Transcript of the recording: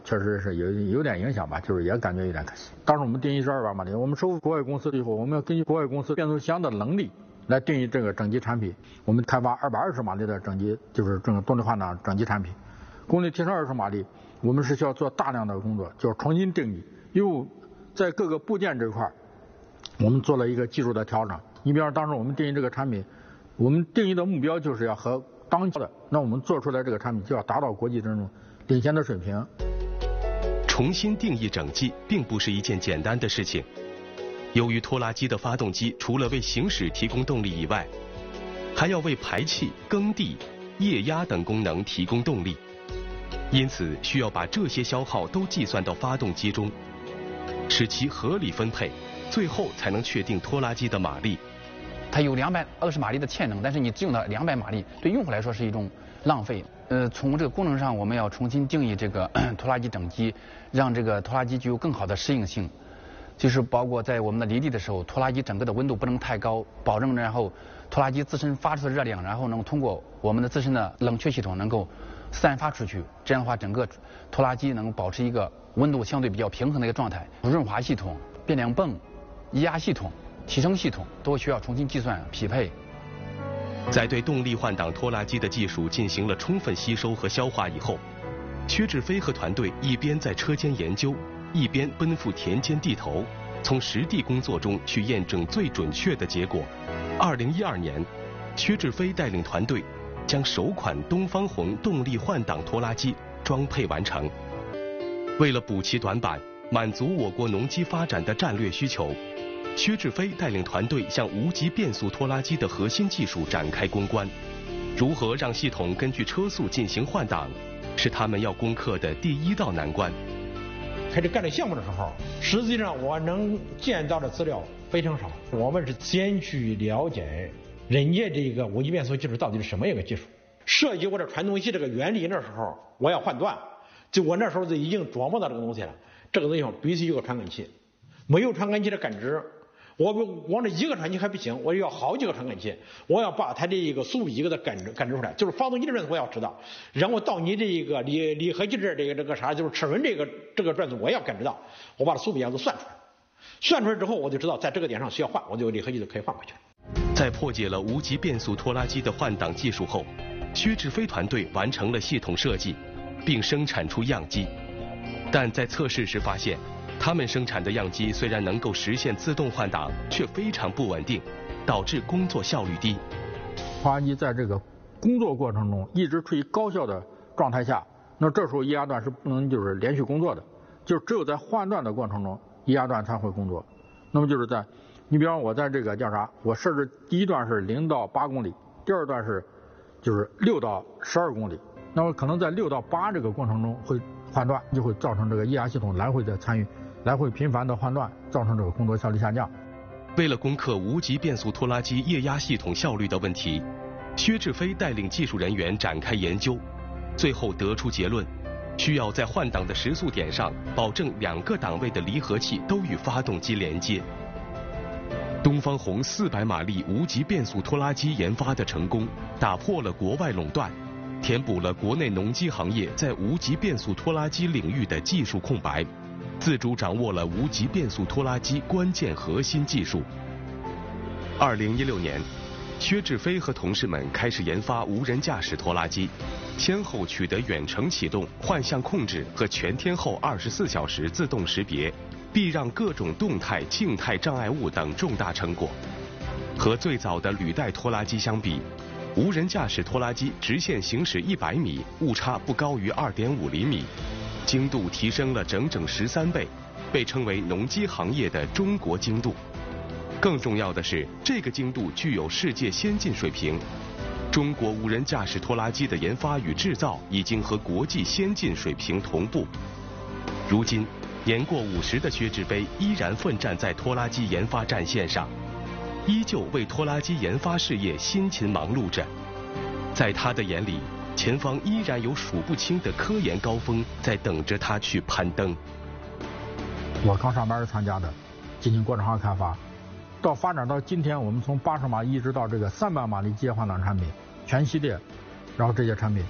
确实是有点影响吧，就是也感觉有点可惜。当时我们定义是200马力，我们收国外公司以后，我们要根据国外公司变速箱的能力来定义这个整机产品。我们开发220马力的整机，就是这个动力换挡整机产品，功率提升20马力，我们是需要做大量的工作，就是重新定义，又在各个部件这块，我们做了一个技术的调整。你比方当时我们定义这个产品，我们定义的目标就是要和当前的，那我们做出来这个产品就要达到国际这种领先的水平。 重新定义整机并不是一件简单的事情。由于拖拉机的发动机除了为行驶提供动力以外，还要为排气、耕地、液压等功能提供动力，因此需要把这些消耗都计算到发动机中，使其合理分配，最后才能确定拖拉机的马力。 它有220马力的潜能，但是你只用到200马力，对用户来说是一种浪费。从这个功能上，我们要重新定义这个拖拉机整机，让这个拖拉机具有更好的适应性。就是包括在我们的离地的时候，拖拉机整个的温度不能太高，保证然后拖拉机自身发出的热量，然后能通过我们的自身的冷却系统能够散发出去。这样的话，整个拖拉机能保持一个温度相对比较平衡的一个状态。润滑系统、变量泵、液压系统、提升系统都需要重新计算匹配。 在对动力换挡拖拉机的技术进行了充分吸收和消化以后，薛志飞和团队一边在车间研究，一边奔赴田间地头，从实地工作中去验证最准确的结果。2012年，薛志飞带领团队将首款东方红动力换挡拖拉机装配完成。为了补齐短板，满足我国农机发展的战略需求，薛志飞带领团队向无级变速拖拉机的核心技术展开攻关。如何让系统根据车速进行换挡，是他们要攻克的第一道难关。 开始干这项目的时候，实际上我能见到的资料非常少。我们是先去了解人家这个无级变速技术到底是什么一个技术。设计我这传动系这个原理那时候，我要换段，就我那时候就已经琢磨到这个东西了。这个东西必须有个传感器，没有传感器的感知，我光这一个传感器还不行，我要好几个传感器，我要把它这一个速比一个的感知出来，就是发动机的转速我要知道，然后到你这一个离合器这个啥，就是齿轮这个转速我要感知到，我把它速比要都算出来，算出来之后我就知道在这个点上需要换，我就离合器就可以换回去了。 在破解了无级变速拖拉机的换挡技术后，薛志飞团队完成了系统设计，并生产出样机。但在测试时发现，他们生产的样机虽然能够实现自动换挡，却非常不稳定，导致工作效率低。 拖拉机在这个工作过程中一直处于高效的状态下，那这时候液压段是不能就是连续工作的，就只有在换段的过程中，液压段才会工作。那么就是你比方我在这个叫啥，我设置第一段是0到8公里，第二段是就是6到12公里，那么可能在6到8这个过程中会换段，就会造成这个液压系统来回的参与，来回频繁的换段，造成这个工作效率下降。 为了攻克无级变速拖拉机液压系统效率的问题，薛志飞带领技术人员展开研究，最后得出结论，需要在换挡的时速点上保证2个档位的离合器都与发动机连接。东方红400马力无级变速拖拉机研发的成功，打破了国外垄断，填补了国内农机行业在无级变速拖拉机领域的技术空白，自主掌握了无级变速拖拉机关键核心技术。2016年，薛志飞和同事们开始研发无人驾驶拖拉机，先后取得远程启动、幻象控制和全天候24小时自动识别、避让各种动态、静态障碍物等重大成果。和最早的履带拖拉机相比，无人驾驶拖拉机直线行驶100米，误差不高于2.5厘米，精度提升了整整13倍，被称为农机行业的中国精度。更重要的是，这个精度具有世界先进水平。中国无人驾驶拖拉机的研发与制造已经和国际先进水平同步。如今，年过50的薛志飞依然奋战在拖拉机研发战线上，依旧为拖拉机研发事业辛勤忙碌着。在他的眼里，前方依然有数不清的科研高峰在等着他去攀登。 我刚上班时参加的，进行国产化开发，到发展到今天，我们从80马力一直到这个300马力机械换挡产品全系列，然后这些产品